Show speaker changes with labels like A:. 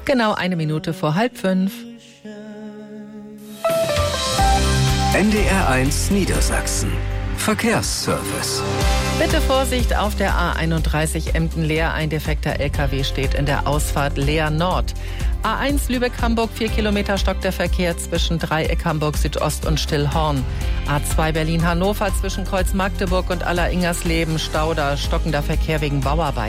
A: Genau 1 Minute vor 4:30.
B: NDR1 Niedersachsen. Verkehrsservice.
A: Bitte Vorsicht auf der A31 Emden-Leer. Ein defekter LKW steht in der Ausfahrt Leer Nord. A1 Lübeck-Hamburg, 4 Kilometer stockt der Verkehr zwischen Dreieck Hamburg Südost und Stillhorn. A2 Berlin-Hannover zwischen Kreuz Magdeburg und Aller-Ingersleben, Stau, da stockender Verkehr wegen Bauarbeiten.